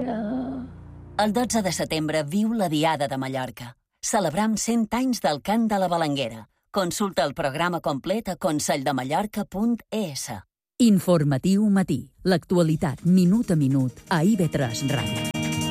El 12 de setembre viu la Diada de Mallorca. Celebram 100 anys del cant de la Balanguera. Consulta el programa complet a conselldemallorca.es. Informatiu matí. L'actualitat minut a minut a IB3 Ràdio.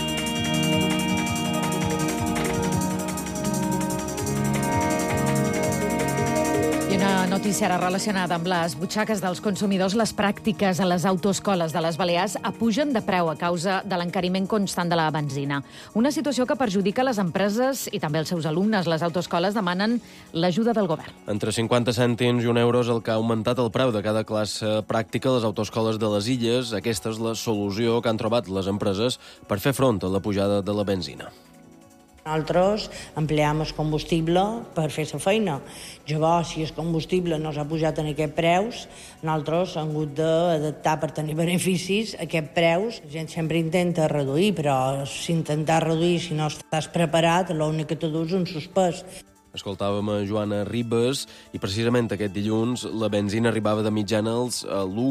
I una notícia ara relacionada amb les butxaques dels consumidors. Les pràctiques a les autoescoles de les Balears apugen de preu a causa de l'encariment constant de la benzina. Una situació que perjudica les empreses i també els seus alumnes. Les autoescoles demanen l'ajuda del govern. Entre 50 cèntims i €1 el que ha augmentat el preu de cada classe pràctica a les autoescoles de les Illes. Aquesta és la solució que han trobat les empreses per fer front a la pujada de la benzina. Nosaltres empleam el combustible per fer la feina. Llavors, si el combustible no s'ha pujat en aquests preus, nosaltres hem hagut d'adaptar per tenir beneficis a aquests preus. La gent sempre intenta reduir, però si intentar reduir, si no estàs preparat, l'únic que t'adú és un suspès. Escoltàvem a Joana Ribes i precisament aquest dilluns la benzina arribava de mitjana als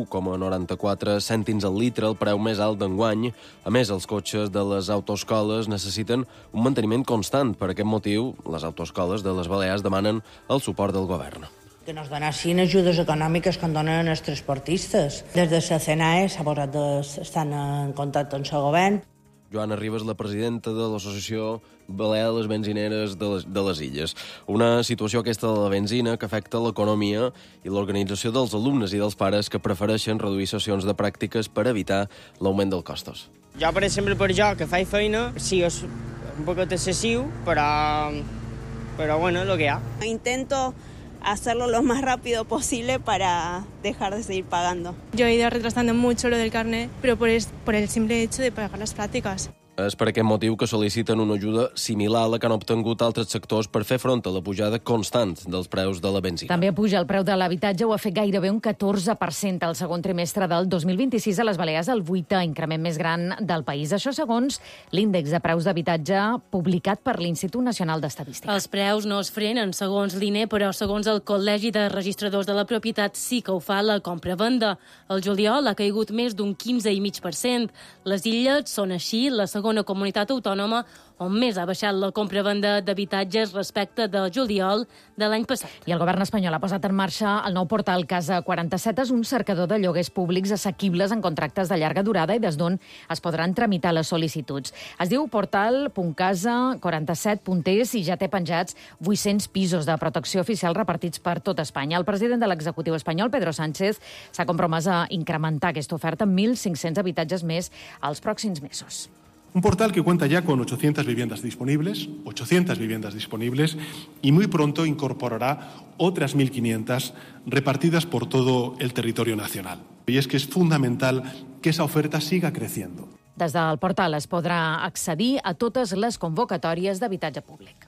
1,94 cèntims al litre, el preu més alt d'enguany. A més, els cotxes de les autoescoles necessiten un manteniment constant. Per aquest motiu, les autoescoles de les Balears demanen el suport del govern. Que nos donessin ajudes econòmiques que donen els transportistes. Des de la CNAE s'ha posat d'estar en contacte amb el govern. Joana Ribes, la presidenta de l'Associació Balear les Benzineres de les Illes. Una situació aquesta de la benzina que afecta l'economia i l'organització dels alumnes i dels pares que prefereixen reduir sessions de pràctiques per evitar l'augment dels costos. Jo, per exemple, per jo, que faig feina, sí, és un poc excessiu, però bueno, lo que ha. Intento hacerlo lo más rápido posible para dejar de seguir pagando. Yo he ido retrasando mucho lo del carnet, pero por el simple hecho de pagar las prácticas. És per aquest motiu que sol·liciten una ajuda similar a la que han obtingut altres sectors per fer front a la pujada constant dels preus de la benzina. També puja el preu de l'habitatge, ho ha fet gairebé un 14% al segon trimestre del 2026 a les Balears, el 8è increment més gran del país. Això segons l'índex de preus d'habitatge publicat per l'Institut Nacional d'Estadística. Els preus no es frenen, segons l'INE, però segons el Col·legi de Registradors de la Propietat sí que ho fa la compra-venda. El juliol ha caigut més d'un 15,5%. Les Illes són així la segona comunitat autònoma on més ha baixat la compra-venda d'habitatges respecte del juliol de l'any passat. I el govern espanyol ha posat en marxa el nou portal Casa 47. És un cercador de lloguers públics assequibles en contractes de llarga durada i des d'on es podran tramitar les sol·licituds. Es diu portal.casa47.es i ja té penjats 800 pisos de protecció oficial repartits per tot Espanya. El president de l'executiu espanyol, Pedro Sánchez, s'ha compromès a incrementar aquesta oferta amb 1.500 habitatges més als pròxims mesos. Un portal que cuenta ya con 800 viviendas disponibles, y muy pronto incorporará otras 1.500 repartidas por todo el territorio nacional. Y es que es fundamental que esa oferta siga creciendo. Des del portal es podrà accedir a totes les convocatòries d'habitatge públic.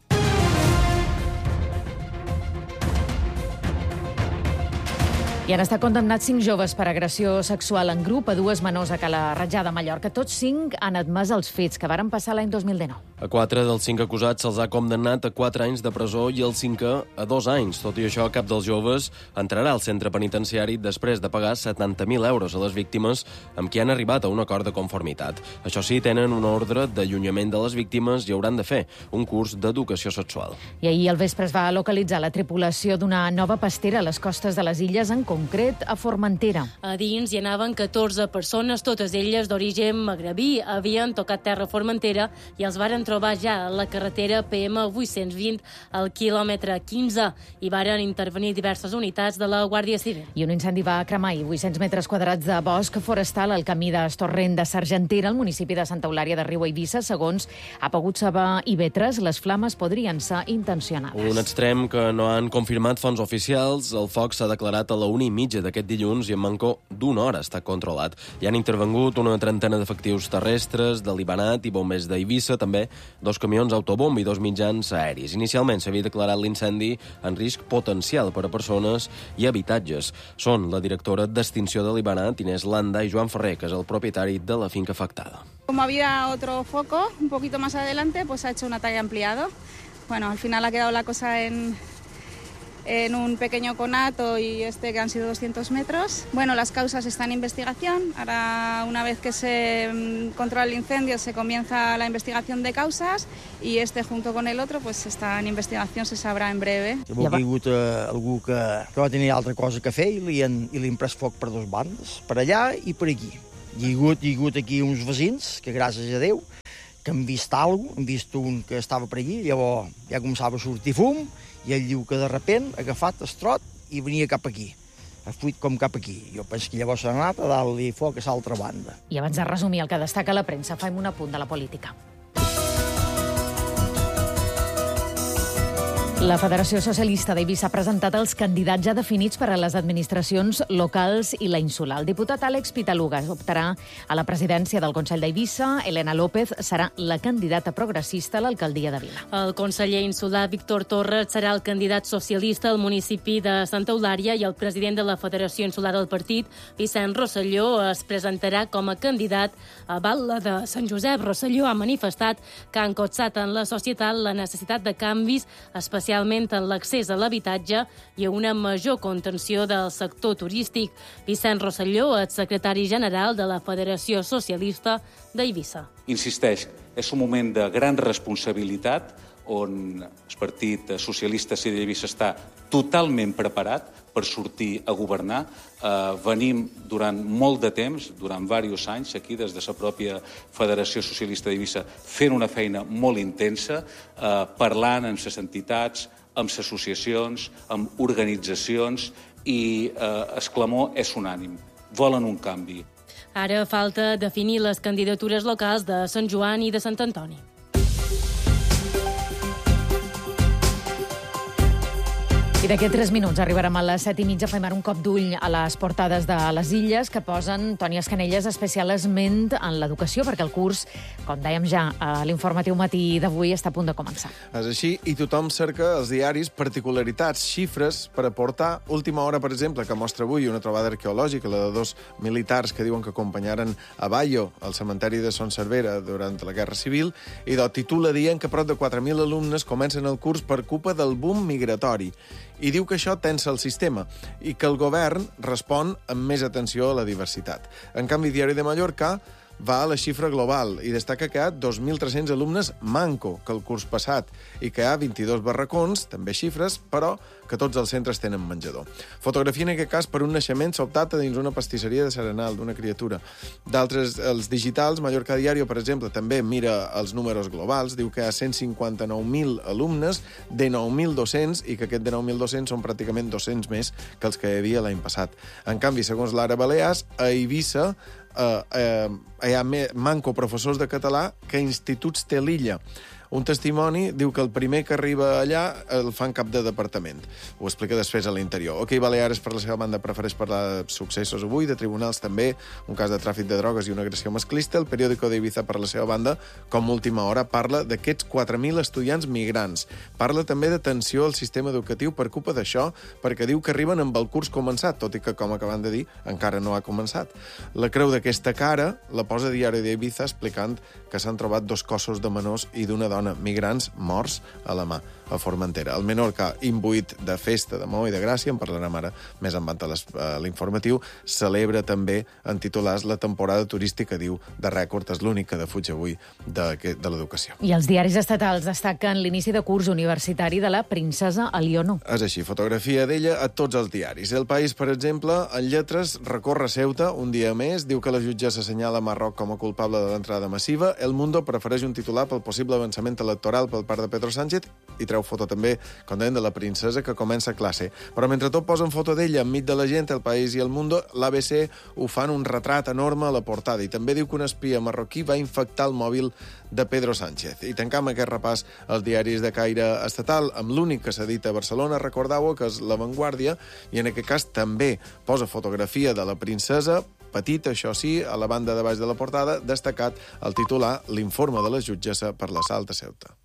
I han estat condemnats 5 joves per agressió sexual en grup a 2 menors a Cala Ratjada, a Mallorca. Tots 5 han admès els fets que varen passar l'any 2019. A 4 dels 5 acusats se'ls ha condemnat a 4 anys de presó i el 5è a 2 anys. Tot i això, cap dels joves entrarà al centre penitenciari després de pagar 70.000 euros a les víctimes amb qui han arribat a un acord de conformitat. Això sí, tenen un ordre d'allunyament de les víctimes i hauran de fer un curs d'educació sexual. I ahir al vespre es va localitzar la tripulació d'una nova pastera a les costes de les Illes, en concret a Formentera. A dins hi anaven 14 persones, totes elles d'origen magrebí. Havien tocat terra a Formentera i els varen trobar ja a la carretera PM 820 al quilòmetre 15 i varen intervenir diverses unitats de la Guàrdia Civil. I un incendi va cremar 800 metres quadrats de bosc forestal al camí d'Estorrent de Sargentera, al municipi de Santa Eulària de Riu a Eivissa. Segons ha pogut saber IB3, les flames podrien ser intencionades. Un extrem que no han confirmat fonts oficials. El foc s'ha declarat a la 1:30 d'aquest dilluns i en manco d'una hora està controlat. Hi han intervengut una trentena d'efectius terrestres, de l'Ibanat i bombers d'Eivissa, també 2 camions autobomb i 2 mitjans aèris. Inicialment s'havia declarat l'incendi en risc potencial per a persones i habitatges. Són la directora d'extinció de l'Ibanat, Inés Landa, i Joan Ferrer, que és el propietari de la finca afectada. Como había otro foco un poquito más adelante, pues ha hecho una talla ampliado. Bueno, al final ha quedado la cosa en en un pequeño conato y que han sido 200 metros. Bueno, las causas están en investigación. Ahora, una vez que se controla el incendio, se comienza la investigación de causas y junto con el otro pues está en investigación, se sabrà en breve. Hi ha hagut algú que va tenir altra cosa que fer i li han pres foc per dues bandes, per allà i per aquí. Hi ha hagut aquí uns veïns que, gràcies a Déu, que han vist alguna cosa, han vist un que estava per allí, llavors ja començava a sortir fum, i ell diu que de repent ha agafat el trot i venia cap aquí. Ha fuit com cap aquí. Jo penso que llavors s'ha anat a dar-li foc a l'altra banda. I abans de resumir el que destaca la premsa, fem un apunt de la política. La Federació Socialista d'Eivissa ha presentat els candidats ja definits per a les administracions locals i la insular. El diputat Àlex Pitaluga optarà a la presidència del Consell d'Eivissa. Elena López serà la candidata progressista a l'alcaldia de Vila. El conseller insular Víctor Torres serà el candidat socialista al municipi de Santa Eulària i el president de la Federació Insular del Partit, Vicent Rosselló, es presentarà com a candidat a Batlle de Sant Josep. Rosselló ha manifestat que ha encotsat en la societat la necessitat de canvis, especialment en l'accés a l'habitatge i a una major contenció del sector turístic. Vicent Rosselló, exsecretari general de la Federació Socialista d'Eivissa. Insisteix, és un moment de gran responsabilitat on el Partit Socialista d'Eivissa està totalment preparat per sortir a governar. Venim durant molt de temps, durant diversos anys, aquí des de la pròpia Federació Socialista d'Eivissa, fent una feina molt intensa, parlant amb les entitats, amb les associacions, amb organitzacions, i el clamor és unànim. Volen un canvi. Ara falta definir les candidatures locals de Sant Joan i de Sant Antoni. I d'aquí 3 minuts arribarem a les 7:30. Fem ara un cop d'ull a les portades de les Illes que posen Toni Escanelles especial esment en l'educació, perquè el curs, com dèiem ja a l'informatiu matí d'avui, està a punt de començar. És així, i tothom cerca als diaris particularitats, xifres per aportar. Última Hora, per exemple, que mostra avui una trobada arqueològica, la de 2 militars que diuen que acompanyaren a Bayo, al cementeri de Son Servera, durant la Guerra Civil, i titula dient que prop de 4.000 alumnes comencen el curs per culpa del boom migratori. I diu que això tensa el sistema i que el govern respon amb més atenció a la diversitat. En canvi, Diari de Mallorca va a la xifra global i destaca que hi ha 2.300 alumnes manco que el curs passat i que hi ha 22 barracons, també xifres, però que tots els centres tenen menjador. Fotografia, en aquest cas, per un naixement sobtat dins una pastisseria de Serenal, d'una criatura. D'altres, els digitals, Mallorca Diario, per exemple, també mira els números globals, diu que hi ha 159.000 alumnes de 9.200 i que aquest de 9.200 són pràcticament 200 més que els que hi havia l'any passat. En canvi, segons l'Ara Balears, a Eivissa hi ha manco professors de català que instituts té l'illa. Un testimoni diu que el primer que arriba allà el fan cap de departament. Ho explica després a l'interior. OK Baleares, per la seva banda, prefereix parlar de successos avui, de tribunals també, un cas de tràfic de drogues i una agressió masclista. El periòdico d'Eivissa, per la seva banda, com Última Hora, parla d'aquests 4.000 estudiants migrants. Parla també de tensió al sistema educatiu per culpa d'això, perquè diu que arriben amb el curs començat, tot i que, com acaben de dir, encara no ha començat. La creu d'aquesta cara la posa Diari d'Eivissa explicant que s'han trobat 2 cossos de menors i d'una dona migrants morts a la mà, a Formentera. El Menorca, imbuït de festa, de Maó i de Gràcia, en parlarem ara més en vanta a l'informatiu, celebra també en titulars la temporada turística, diu, de rècord, és l'únic que defuig avui de l'educació. I els diaris estatals destaquen l'inici de curs universitari de la princesa Elionor. És així, fotografia d'ella a tots els diaris. El País, per exemple, en lletres, recorre Ceuta un dia més, diu que la jutgessa assenyala Marroc com a culpable de l'entrada massiva. El Mundo prefereix un titular pel possible avançament electoral per part de Pedro Sánchez i treu foto també, com deien, de la princesa que comença classe. Però mentre tot posen foto d'ella enmig de la gent, El País i El Mundo, l'ABC ho fan un retrat enorme a la portada i també diu que un espia marroquí va infectar el mòbil de Pedro Sánchez. I tancam aquest repàs als diaris de caire estatal amb l'únic que s'edita a Barcelona, recordeu-ho, que és La Vanguardia, i en aquest cas també posa fotografia de la princesa, petit, això sí, a la banda de baix de la portada, destacat el titular, l'informe de la jutgessa per l'assalt a Ceuta.